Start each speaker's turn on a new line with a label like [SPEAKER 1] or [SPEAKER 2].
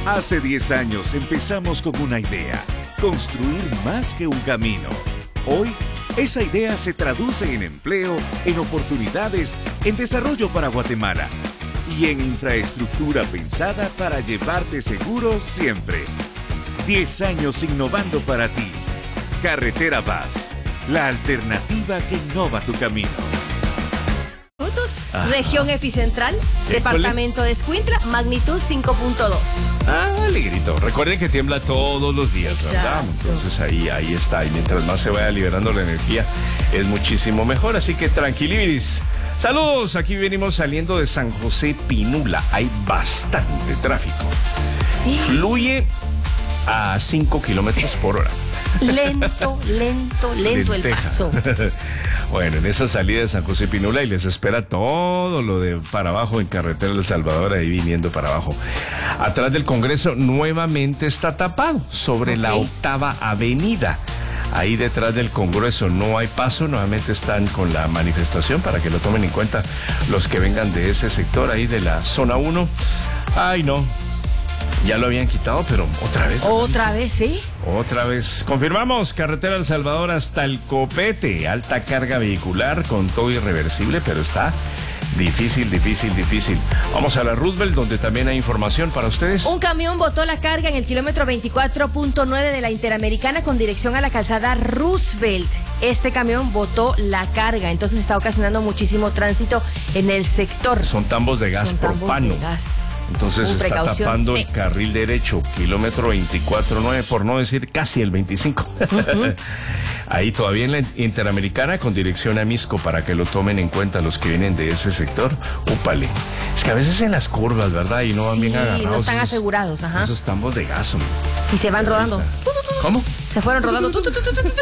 [SPEAKER 1] Hace 10 años empezamos con una idea, construir más que un camino. Hoy, esa idea se traduce en empleo, en oportunidades, en desarrollo para Guatemala y en infraestructura pensada para llevarte seguro siempre. 10 años innovando para ti. Carretera Paz, la alternativa que innova tu camino.
[SPEAKER 2] Región epicentral, departamento de Escuintla, magnitud 5.2.
[SPEAKER 3] Alegrito. Recuerden que tiembla todos los días, ¿verdad? Entonces ahí está. Y mientras más se vaya liberando la energía, es muchísimo mejor. Así que tranquilibiris. Saludos. Aquí venimos saliendo de San José Pinula. Hay bastante tráfico. Fluye a 5 kilómetros por hora.
[SPEAKER 2] Lento el paso.
[SPEAKER 3] Bueno, en esa salida de San José Pinula y les espera todo lo de para abajo en carretera El Salvador, ahí viniendo para abajo. Atrás del Congreso nuevamente está tapado sobre la 8ª Avenida. Ahí detrás del Congreso no hay paso, nuevamente están con la manifestación para que lo tomen en cuenta los que vengan de ese sector ahí de la zona 1. Ay, no. Ya lo habían quitado, pero otra vez.
[SPEAKER 2] ¿Otra vez, sí?
[SPEAKER 3] Otra vez. Confirmamos, carretera El Salvador hasta el Copete. Alta carga vehicular con todo irreversible, pero está difícil. Vamos a la Roosevelt, donde también hay información para ustedes.
[SPEAKER 2] Un camión botó la carga en el kilómetro 24.9 de la Interamericana con dirección a la calzada Roosevelt. Este camión botó la carga, entonces está ocasionando muchísimo tránsito en el sector.
[SPEAKER 3] Son tambos de gas propano. Entonces está tapando el carril derecho, kilómetro 24.9, por no decir casi el 25. Ahí todavía en la Interamericana con dirección a Misco para que lo tomen en cuenta los que vienen de ese sector. Úpale. Es que a veces en las curvas, ¿verdad? Y no van bien agarrados.
[SPEAKER 2] No están asegurados,
[SPEAKER 3] Esos tambos de gas.
[SPEAKER 2] Y se van rodando.
[SPEAKER 3] ¿Cómo?
[SPEAKER 2] Se fueron rodando.